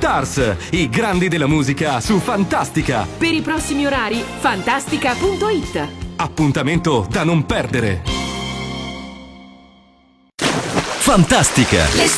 Stars, i grandi della musica su Fantastica. Per i prossimi orari, fantastica.it. Appuntamento da non perdere. Fantastica.